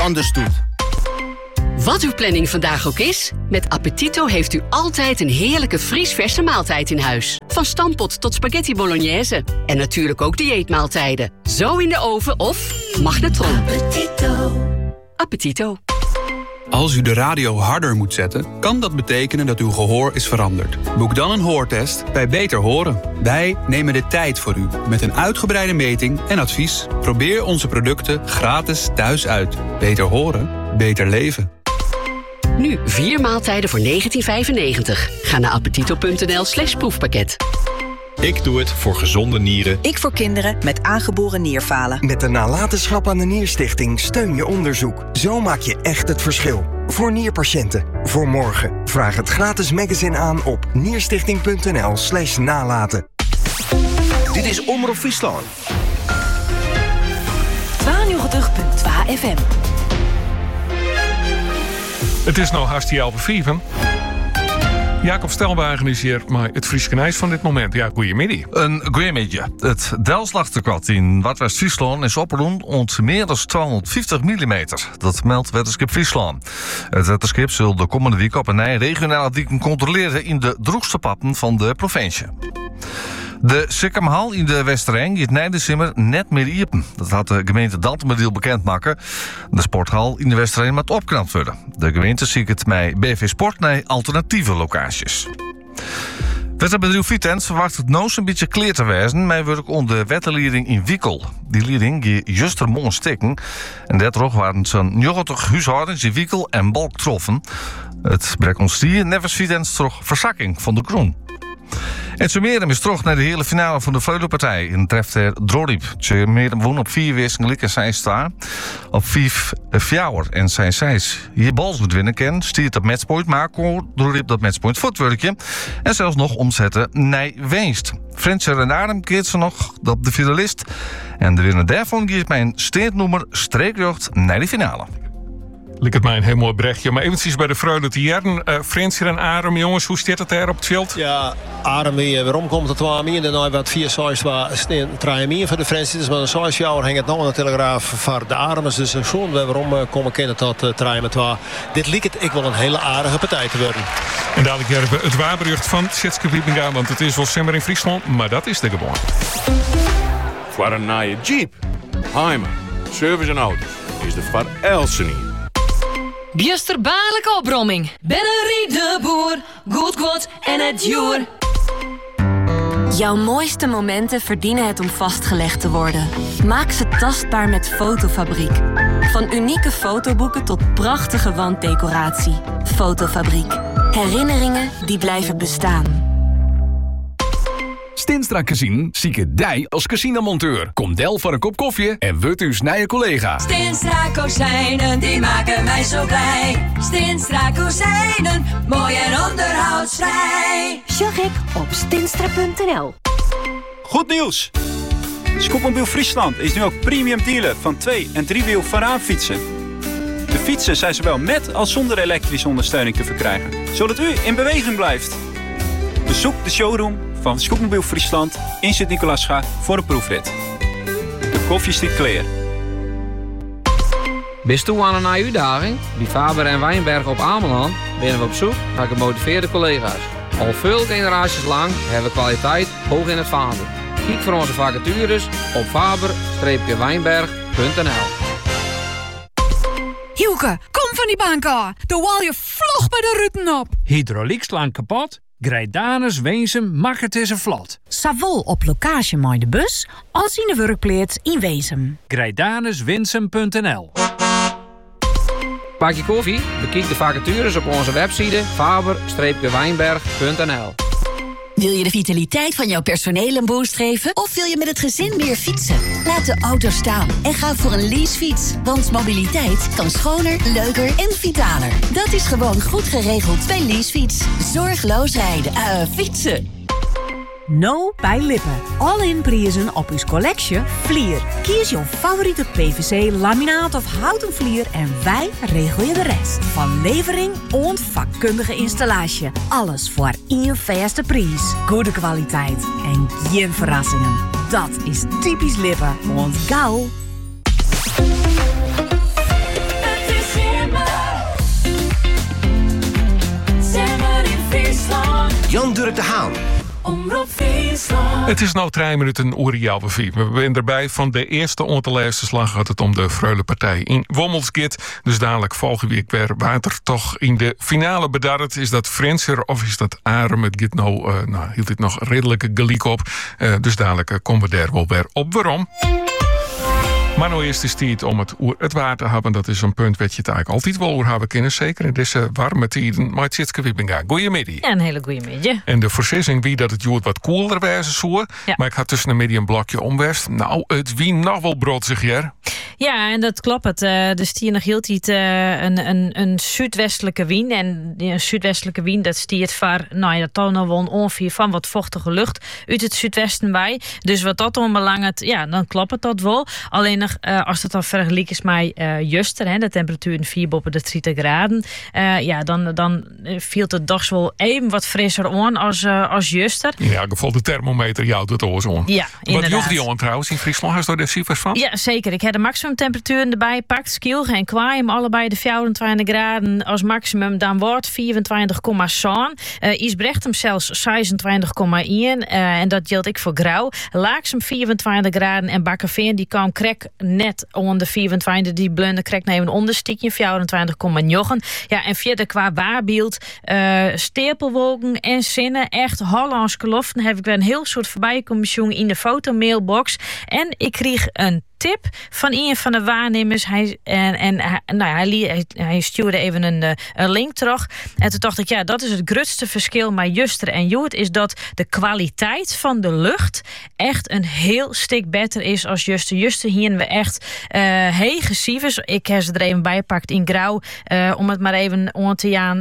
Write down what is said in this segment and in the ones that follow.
anders doet. Wat uw planning vandaag ook is, met Appetito heeft u altijd een heerlijke vriesverse maaltijd in huis. Van stampot tot spaghetti bolognese. En natuurlijk ook dieetmaaltijden. Zo in de oven of magnetron. Appetito. Appetito. Als u de radio harder moet zetten, kan dat betekenen dat uw gehoor is veranderd. Boek dan een hoortest bij Beter Horen. Wij nemen de tijd voor u met een uitgebreide meting en advies. Probeer onze producten gratis thuis uit. Beter horen, beter leven. Nu 4 maaltijden voor €19,95. Ga naar appetito.nl/proefpakket. Ik doe het voor gezonde nieren. Ik voor kinderen met aangeboren nierfalen. Met de nalatenschap aan de Nierstichting steun je onderzoek. Zo maak je echt het verschil. Voor nierpatiënten. Voor morgen. Vraag het gratis magazine aan op nierstichting.nl/nalaten. Dit is Omroep Friesland. 92.2 FM. Het is nou hartstikke half 4. Jacob Stelwagen is hier, maar het Frieske Nijs van dit moment. Ja, goeiemiddag. Een goeiemiddag. Het Delslachterkwad in West-Friesland is opgeroemd ont meer dan 250 mm. Dat meldt Wetenschap Friesland. Het wetenschap zal de komende week op een regionale dieken controleren in de droogste pappen van de provincie. De Sikkermhal in de Westereng is na december net meer open. Dat had de gemeente Daltemerdeel bekendmaken. De sporthal in de Westereng moet opknapt worden. De gemeente ziet het met BV Sport naar alternatieve locaties. Wetterbedrijf Vitens verwacht het nou een beetje kleer te wijzen, maar werk onder wetterleiding in Wikkel. Die leiding die juist er mooi stikken. En daardoor waren zo'n 90 huishoudens in Wikkel en Balk troffen. Het brengt ons hier nevens Vitens terug verzakking van de kroon. En Sumerum is terug naar de hele finale van de Vleugelpartij en treft er Droriep. Sumerum won op 4 wisselingen en zij staan op 5 fjouwer en zij zijs. Hier bals moet winnen ken, stiert op matchpoint, maar kon Droriep dat matchpoint voetwerkje en zelfs nog omzetten naar winst. Frencher en Arnhem keert ze nog op de finalist en de winnaar daarvan geeft mij een steentnoemer streekjocht naar de finale. Lijkt het mij een heel mooi berichtje. Maar eventjes bij de Freule te jaren. Frensje en Arem, jongens, hoe staat het daar op het veld? Ja, Arem waarom komt het 2 en dan wat 4-6 was 3 voor de Frensjes. Maar een 6 jaar hangt het nog aan de Telegraaf voor de Aremers. Dus zo'n waarom komen kennen tot 3-2. Dit lijkt het ik wel een hele aardige partij te worden. En dadelijk hebben we het waarbericht van Tjitske Wiebinga. Want het is wel simmer in Friesland, maar dat is de gewoon. Voor een nieuwe Jeep, Heimer, service en auto's is de Van Elsen hier. Bjusterbaarlijke opbromming. Bennerie de Boer. Goed en het joer. Jouw mooiste momenten verdienen het om vastgelegd te worden. Maak ze tastbaar met Fotofabriek. Van unieke fotoboeken tot prachtige wanddecoratie. Fotofabriek. Herinneringen die blijven bestaan. Stinstra Casino zieke dij als casinomonteur. Kom del voor een kop koffie en word uw snije collega. Stinstra kozijnen, die maken mij zo blij. Stinstra kozijnen, mooi en onderhoudsvrij. Sjorrik op stinstra.nl. Goed nieuws! Scootmobiel Friesland is nu ook premium dealer van 2- en 3-wiel Varaanfietsen. De fietsen zijn zowel met als zonder elektrische ondersteuning te verkrijgen, zodat u in beweging blijft. Bezoek de showroom van Scootmobiel Friesland in Sint-Nicolaasga voor een proefrit. De koffie stikt clear. Bist toe aan een uitdaging? Bij Faber en Wijnberg op Ameland binnen we op zoek naar gemotiveerde collega's. Al veel generaties lang hebben we kwaliteit hoog in het vaandel. Kijk voor onze vacatures op faber-wijnberg.nl. Hielke, kom van die bank af. Dan wal je vlog bij de rutten op. Hydrauliek kapot? Grijdanus, Weensum, mag het is een vlot. Savol op locatie met de bus, als in de werkplaats in Weensum. Grijdanuswinsum.nl. Pak je koffie? Bekijk de vacatures op onze website faber-wijnberg.nl. Wil je de vitaliteit van jouw personeel een boost geven? Of wil je met het gezin meer fietsen? Laat de auto staan en ga voor een leasefiets. Want mobiliteit kan schoner, leuker en vitaler. Dat is gewoon goed geregeld bij Leasefiets. Zorgeloos rijden. Fietsen. No bij Lippen. All-in prijzen op uw collectie Vlier. Kies jouw favoriete PVC, laminaat of houten vlier en wij regelen je de rest. Van levering en vakkundige installatie. Alles voor één vaste prijs. Goede kwaliteit en geen verrassingen. Dat is typisch Lippen. Want gauw. Diederik de Haan. Omroep Friesland. Het is nou 3 minuten oer halve 4. We zijn erbij van de eerste ontellijste slag gaat het om de Freulepartij in Wommelsgit. Dus dadelijk volgende week weer water toch in de finale bedarret. Is dat Frenser of is dat Arem? Het gaat hield dit nog redelijke geliek op. Dus dadelijk komen we daar wel weer op. Waarom? Maar nou eerst is het tijd om het oer het waar te hebben. Dat is een punt wat je het eigenlijk altijd wel oer hebben kunnen. Zeker in deze warme tijden. Maar het zit Wiebinga. Goeiemiddag. Ja, een hele goede middag. En de voorzissing wie dat het joert wat koeler wezen zou. Ja. Maar ik had tussen een midden een blokje omwest. Nou, het wie nog wel brood hier. Ja, en dat klopt. Er stier nog heel tijd een zuidwestelijke wind. En een zuidwestelijke wind, dat stiert voor, dat toont nog wel ongeveer van wat vochtige lucht uit het zuidwesten bij. Dus wat dat onbelangrijk, ja, dan klopt het dat wel. Alleen nog, als het dan vergelijkt is met juster, de temperatuur in 4 boven de 30 graden, dan viel het toch wel even wat frisser aan als juster. In elk geval de thermometer jouwt het oors aan. Ja, inderdaad. Wat joeg die aan trouwens in Friesland? Heeft daar de cijfers van? Ja, zeker. Ik heb de maximumtemperaturen erbij gepakt. Skielge en Kwaai, allebei de 24 graden als maximum. Dan wordt 24,7. Isbrechtsem zelfs 26,1. En dat geldt ik voor Grauw. Laaksem 24 graden en Bakkeveen die kwam krek net onder de 24. Die blunde krek nemen een onderstikje 24,9. Ja, en verder qua waarbeeld, stapelwolken en zinnen, echt Hollandse loften, heb ik weer een heel soort voorbijkommissie in de fotomailbox. En ik kreeg een tip van een van de waarnemers. Hij stuurde even een link terug. En toen dacht ik, ja, dat is het grootste verschil met juster en joet, is dat de kwaliteit van de lucht echt een heel stuk beter is als juster. Juster hier we echt hege cijfers. Ik heb ze er even bij gepakt in Grauw, om het maar even aan te gaan,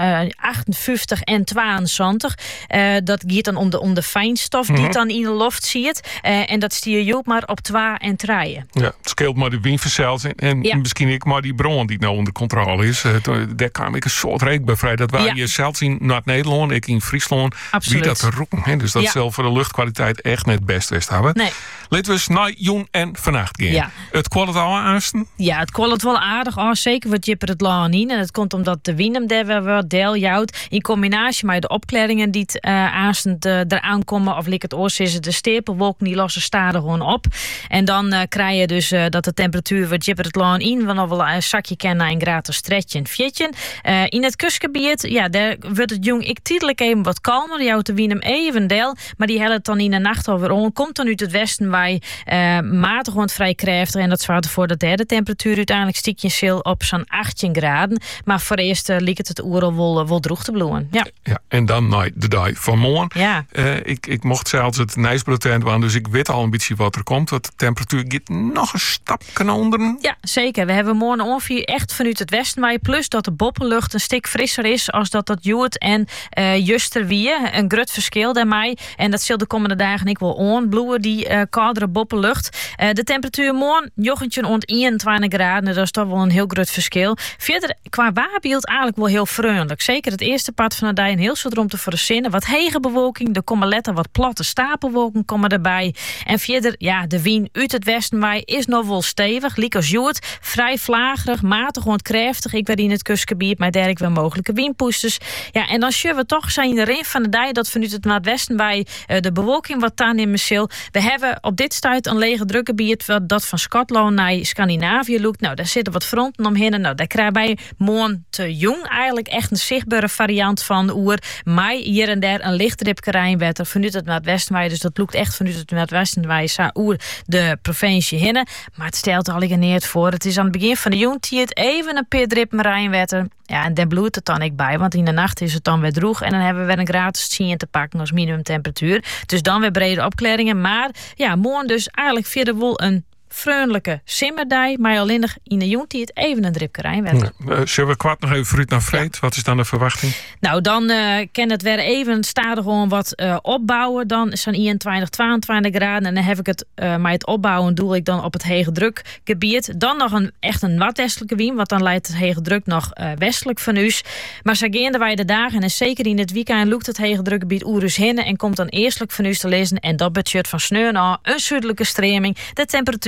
58 en 72. Dat gaat dan om de fijnstof die dan in de lucht ziet. En dat stier je ook maar op 2 en 3. Ja, het scheelt maar de windverzels en misschien ik maar die bron die nou onder controle is. Daar kwam ik een soort reek bij vrij. Dat waren je zelfs in Noord-Nederland, ik in Friesland. Absoluut. Wie dat te roepen. Dus dat zal voor de luchtkwaliteit echt net best west hebben. Nee. Laten we eens naar Joen en vannacht gaan. Ja. Het kwal het al aansten? Ja, het kwal het wel aardig aan. Zeker wat jipper het lang in. En dat komt omdat de wind hem daar wel deeljouwt. In combinatie met de opklaringen die het aanstend eraan komen. Of lik het oors is het de stapelwolken die lossen staren gewoon op. En dan krijg je dus dat de temperatuur wat jipper het lang in. We nog wel een zakje kennen naar een graad of stretje en fjetje. In het kustgebied, ja, daar wordt het jong ik tijdelijk even wat kalmer. Jouwt de wind hem even deel. Maar die helpt dan in de nacht alweer om. Komt dan uit het westen bij matig want vrij krachtig. En dat zorgt ervoor dat de temperatuur uiteindelijk stiekje zil op zo'n 18 graden. Maar voor eerst liekt het oerel wel droog te bloeien. Ja. Ja, en dan naar de dag van morgen. Ja. Ik mocht zelfs het nijsbrotent waan, dus ik weet al een beetje wat er komt. Want de temperatuur gaat nog een stapje onder. Ja, zeker. We hebben morgen ongeveer echt vanuit het westen bij. Plus dat de boppenlucht een stuk frisser is als dat joert en juster wie. Een groot verschil daarmee. En dat zal de komende dagen ik wel aanbloeien, die koudere boppenlucht. De temperatuur morgen jochentje rond 21 graden. Dat is toch wel een heel groot verschil. Verder qua waarbeeld eigenlijk wel heel vriendelijk. Zeker het eerste part van de dag een heel soort om te verzinnen. Wat hege bewolking. Er komen letter wat platte stapelwolken komen erbij. En verder, ja, de wind uit het westen bij is nog wel stevig. Liek als joert. Vrij vlagerig, matig, gewoon krachtig. Ik werd in het kustgebied met dergelijke wel mogelijke windpoesters. Ja, en dan zullen we toch zijn de rin van de dag dat vanuit het noordwesten bij de bewolking wat taan in Messel. We hebben op dit stuit een lege drukgebied dat van Schotland naar Scandinavië loopt. Nou, daar zitten wat fronten omheen. En nou, daar krijgen wij morgen te jong eigenlijk echt een zichtbare variant van de oer. Maar hier en daar een lichtdripke rijnwetter vanuit het noordwesten bij. Dus dat loopt echt vanuit het noordwesten bij oer de provincie hinnen. Maar het stelt al geneerd voor. Het is aan het begin van de jongtijd even een paar drippen rijnwetter. Ja, en daar bloeit het dan ik bij, want in de nacht is het dan weer droeg. En dan hebben we weer een gratis 10 te pakken als minimumtemperatuur. Dus dan weer brede opklaringen. Maar ja, morgen dus eigenlijk verder wel een vriendelijke simmerdij, maar alleen nog in de jongtijd even een dripke rijnwetter. Zullen we kwart nog even vooruit naar vreed? Ja. Wat is dan de verwachting? Nou, dan kan het weer even stadig gewoon wat opbouwen. Dan is het 21, 22 graden. En dan heb ik het met het opbouwen doe ik dan op het hege drukgebied. Dan nog echt een wat westelijke wind, want dan leidt het hege druk nog westelijk van u. Maar zo gaan wij de dagen en zeker in het weekend loopt het hege drukgebied oerus hinnen en komt dan eerstelijk van u te lezen. En dat betekent van sneu naar een zuidelijke streming. De temperatuur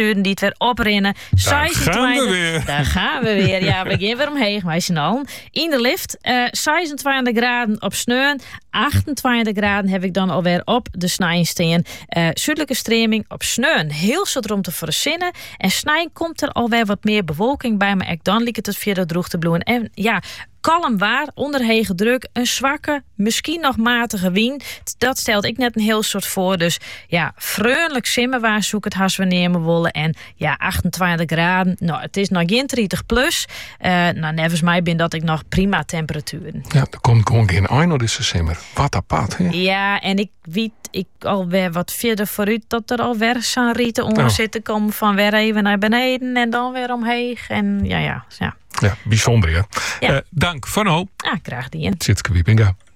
temperaturen die het weer oprennen. Daar gaan we weer. Daar gaan we weer. Ja, we gaan weer omheen, wij zijn al. In de lift, 26 graden op Sneun. 28 graden heb ik dan alweer op de Snijensteen. Zuidelijke streming op Sneun. Heel soort om te verzinnen. En Snijn komt er alweer wat meer bewolking bij. Maar ook dan liep het verder droog te bloeien. En ja, kalm waar, onder hege druk, een zwakke, misschien nog matige wind. Dat stelt ik net een heel soort voor. Dus ja, vreugdelijk simmen waar zoek het has we nemen willen. En ja, 28 graden. Nou, het is nog geen 30 plus. Nevens mij ben dat ik nog prima temperaturen. Ja, er komt gewoon geen einde deze simmer. Wat apart, hè? Ja, en ik weet alweer wat verder vooruit dat er alweer zo'n rieten onder zitten komen van weer even naar beneden en dan weer omheen. En ja. Ja, bijzonder, ja. Ja. Dank, Van O. Graag die. Zit Binga.